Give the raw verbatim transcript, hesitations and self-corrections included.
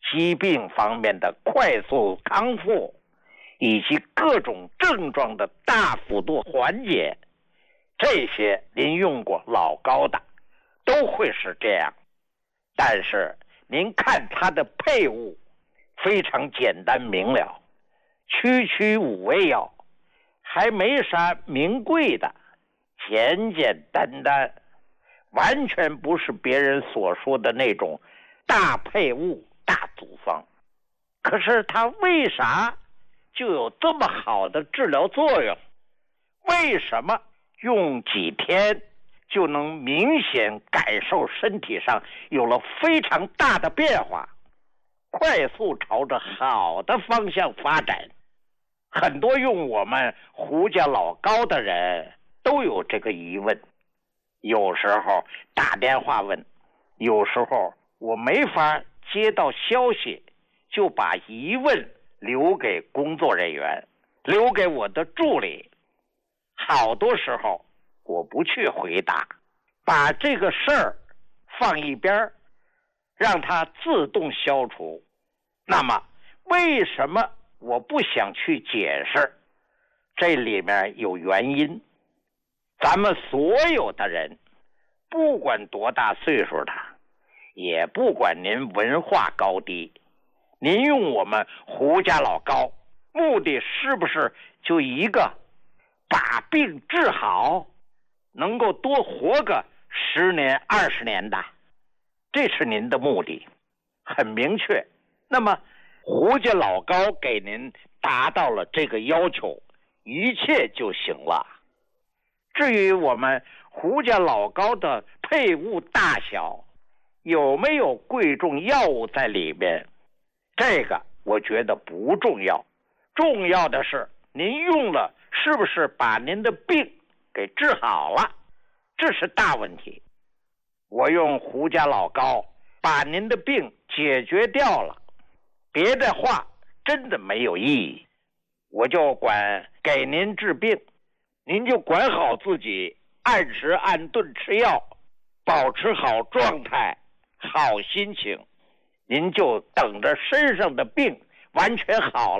疾病方面的快速康复，以及各种症状的大幅度缓解，这些您用过老高的都会是这样。但是您看它的配伍非常简单明了，区区五味药，还没啥名贵的，简简单单，完全不是别人所说的那种大配伍大组方。可是它为啥就有这么好的治疗作用？为什么用几天就能明显感受身体上有了非常大的变化，快速朝着好的方向发展？很多用我们胡家老高的人都有这个疑问，有时候打电话问，有时候我没法接到消息，就把疑问留给工作人员，留给我的助理。好多时候我不去回答，把这个事儿放一边，让它自动消除。那么为什么我不想去解释？这里面有原因。咱们所有的人，不管多大岁数的，也不管您文化高低，您用我们胡家老高，目的是不是就一个，把病治好，能够多活个十年二十年的？这是您的目的，很明确。那么胡家老高给您达到了这个要求，一切就行了。至于我们胡家老高的配伍大小，有没有贵重药物在里面，这个我觉得不重要。重要的是您用了是不是把您的病给治好了，这是大问题。我用胡家老高把您的病解决掉了，别的话真的没有意义。我就管给您治病，您就管好自己，按时按顿吃药，保持好状态，好心情，您就等着身上的病完全好了。